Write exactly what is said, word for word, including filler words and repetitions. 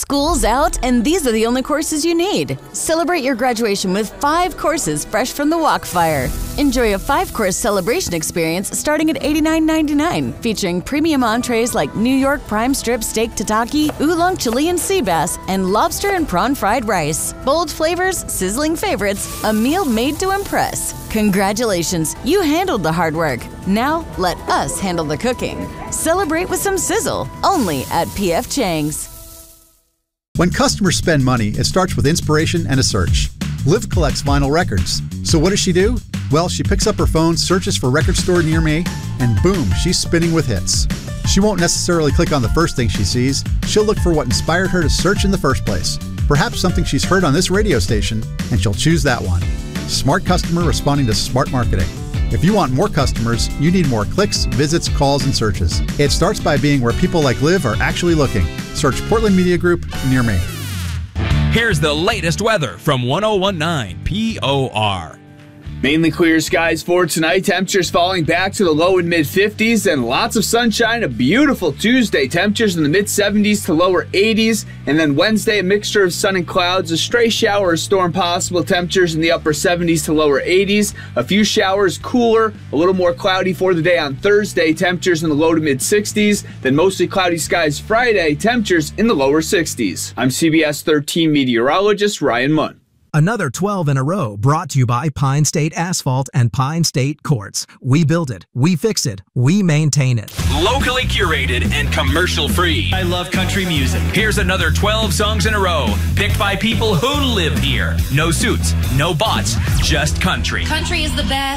School's out, and these are the only courses you need. Celebrate your graduation with five courses fresh from the Walkfire. Enjoy a five-course celebration experience starting at eighty-nine ninety-nine, featuring premium entrees like New York prime strip steak tataki, oolong Chilean sea bass, and lobster and prawn fried rice. Bold flavors, sizzling favorites, a meal made to impress. Congratulations, you handled the hard work. Now, let us handle the cooking. Celebrate with some sizzle, only at P F Chang's. When customers spend money, it starts with inspiration and a search. Liv collects vinyl records. So what does she do? Well, she picks up her phone, searches for record store near me, and boom, she's spinning with hits. She won't necessarily click on the first thing she sees. She'll look for what inspired her to search in the first place. Perhaps something she's heard on this radio station, and she'll choose that one. Smart customer responding to smart marketing. If you want more customers, you need more clicks, visits, calls, and searches. It starts by being where people like Liv are actually looking. Search Portland Media Group near me. Here's the latest weather from one oh one point nine P O R. Mainly clear skies for tonight. Temperatures falling back to the low and mid fifties and lots of sunshine. A beautiful Tuesday. Temperatures in the mid seventies to lower eighties. And then Wednesday, a mixture of sun and clouds. A stray shower or storm possible. Temperatures in the upper seventies to lower eighties. A few showers, cooler, a little more cloudy for the day on Thursday. Temperatures in the low to mid sixties. Then mostly cloudy skies Friday. Temperatures in the lower sixties. I'm C B S thirteen meteorologist Ryan Munn. Another twelve in a row brought to you by Pine State Asphalt and Pine State Quartz. We build it, we fix it, we maintain it. Locally curated and commercial free. I love country music. Here's another twelve songs in a row, picked by people who live here. No suits, no bots, just country. Country is the best.